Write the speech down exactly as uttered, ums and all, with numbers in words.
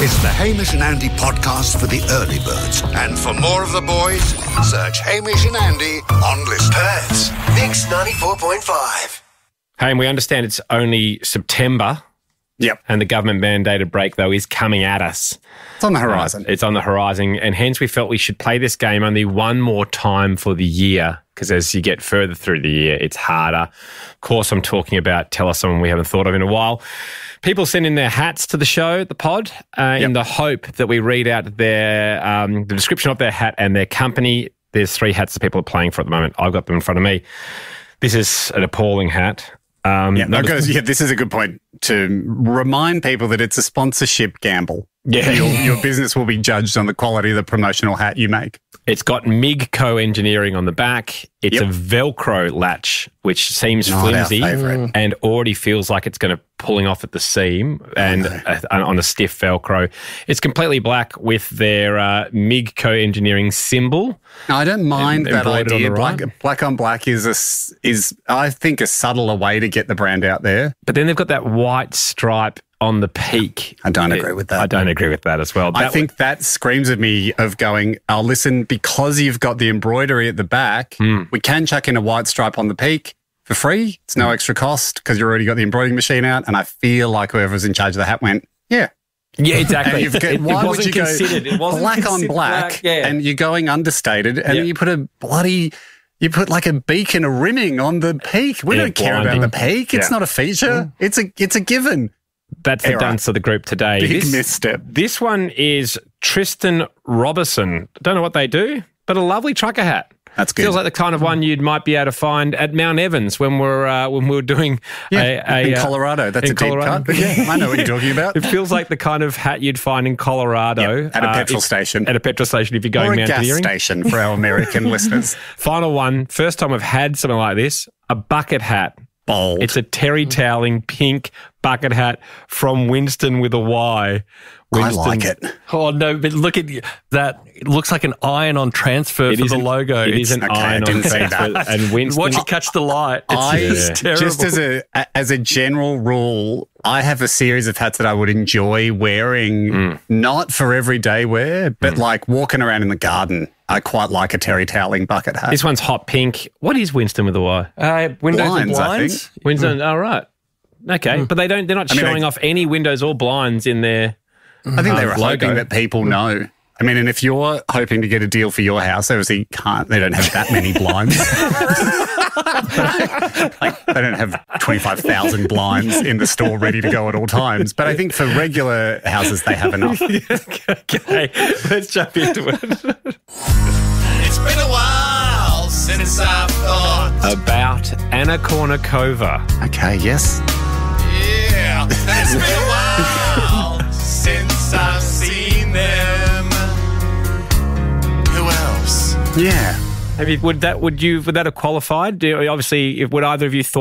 It's the Hamish and Andy podcast for the early birds. And for more of the boys, search Hamish and Andy on List. Perth, Mix ninety-four point five. Hey, and we understand it's only September. Yep. And the government-mandated break, though, is coming at us. It's on the horizon. Uh, it's on the horizon, and hence we felt we should play this game only one more time for the year, because as you get further through the year, it's harder. Of course, I'm talking about Tell Us Someone We Haven't Thought of in a While. People send in their hats to the show, the pod, uh, yep. in the hope that we read out their um, the description of their hat and their company. There's three hats that people are playing for at the moment. I've got them in front of me. This is an appalling hat. Um, yeah, no, goes, yeah, this is a good point to remind people that it's a sponsorship gamble. Yeah. Your, your business will be judged on the quality of the promotional hat you make. It's got M I G Co-Engineering on the back. It's yep. a Velcro latch, which seems Not flimsy and already feels like it's going to pulling off at the seam and oh, no. uh, on a stiff Velcro. It's completely black with their uh, M I G Co-Engineering symbol. No, I don't mind and, that idea. Right. Black, black on black is, a, is, I think, a subtler way to get the brand out there. But then they've got that white stripe on the peak. I don't agree with that. I don't agree with that as well. I that think w- that screams at me of going, oh, listen, because you've got the embroidery at the back, mm. we can chuck in a white stripe on the peak for free. It's no mm. extra cost because you've already got the embroidering machine out. And I feel like whoever's in charge of the hat went, yeah. Yeah, exactly. Got, it, why it would you go it wasn't black on black, black yeah. and you're going understated and yeah. you put a bloody... You put like a beacon, a rimming on the peak. We yeah, don't care blinding. about the peak. It's yeah. not a feature. Mm. It's a it's a given. That's the dunce of the group today. Big this, misstep. This one is Tristan Robertson. Don't know what they do, but a lovely trucker hat. That's good. Feels like the kind of one you might be able to find at Mount Evans when we're uh, when we were doing yeah, a, a in Colorado. That's in a deep Colorado. cut. But yeah, I know what you're talking about. It feels like the kind of hat you'd find in Colorado yep, at a uh, petrol if, station. At a petrol station if you're going or a mountaineering. gas station for our American listeners. Final one. First time I've had something like this. A bucket hat. Bold. It's a terry toweling pink bucket hat from Winston with a Y. Winston's, I like it. Oh, no, but look at that. It looks like an iron-on transfer it for the an, logo. It is an okay, iron-on transfer. And Winston, watch it catch the light. It's, I, it's terrible. Just as a as a general rule, I have a series of hats that I would enjoy wearing, mm. not for everyday wear, but mm. like walking around in the garden. I quite like a terry toweling bucket hat. This one's hot pink. What is Winston with a Y? Uh, windows blinds, and blinds. I think. Winston, mm. oh, right. Okay, mm. but they don't. They're not I showing mean, they, off any windows or blinds in their. I think they were logo. hoping that people know. I mean, and if you're hoping to get a deal for your house, obviously you can't. They don't have that many blinds. Like, they don't have twenty-five thousand blinds in the store ready to go at all times. But I think for regular houses, they have enough. Okay, let's jump into it. It's been a while since I've thought about Anna Kournikova. Okay, yes. Yeah, it's been a while since I've seen them. Who else? Yeah. Have you, would that would you would that have qualified? Do, obviously, if, would either of you thought